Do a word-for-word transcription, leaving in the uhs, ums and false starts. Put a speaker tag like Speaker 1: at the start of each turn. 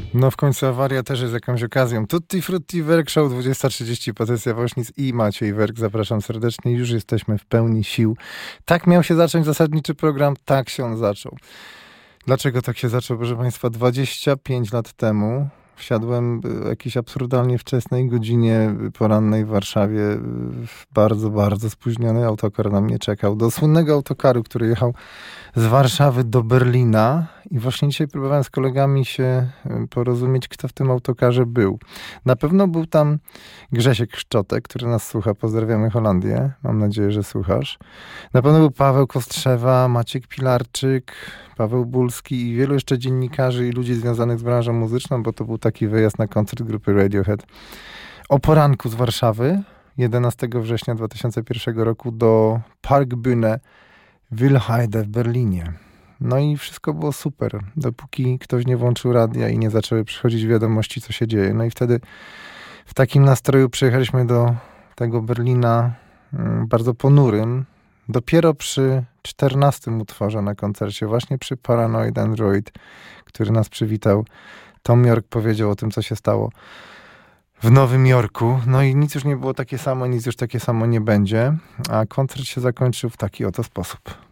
Speaker 1: No w końcu awaria też jest jakąś okazją. Tutti Frutti Werk Show dwudziesta trzydzieści, Patrycja Woźnic i Maciej Werk. Zapraszam serdecznie. Już jesteśmy w pełni sił. Tak miał się zacząć zasadniczy program, tak się on zaczął. Dlaczego tak się zaczął? Proszę Państwa, dwadzieścia pięć lat temu wsiadłem w jakiejś absurdalnie wczesnej godzinie porannej w Warszawie. Bardzo, bardzo spóźniony autokar na mnie czekał. Do słynnego autokaru, który jechał z Warszawy do Berlina. I właśnie dzisiaj próbowałem z kolegami się porozumieć, kto w tym autokarze był. Na pewno był tam Grzesiek Szczotek, który nas słucha. Pozdrawiamy Holandię. Mam nadzieję, że słuchasz. Na pewno był Paweł Kostrzewa, Maciek Pilarczyk, Paweł Bulski i wielu jeszcze dziennikarzy i ludzi związanych z branżą muzyczną, bo to był taki wyjazd na koncert grupy Radiohead. O poranku z Warszawy, jedenastego września dwa tysiące pierwszego roku do Parkbühne Wilheide w Berlinie. No i wszystko było super, dopóki ktoś nie włączył radia i nie zaczęły przychodzić wiadomości, co się dzieje. No i wtedy w takim nastroju przyjechaliśmy do tego Berlina bardzo ponurym. Dopiero przy czternastym utworze na koncercie, właśnie przy Paranoid Android, który nas przywitał, Tom York powiedział o tym, co się stało w Nowym Jorku. No i nic już nie było takie samo, nic już takie samo nie będzie. A koncert się zakończył w taki oto sposób.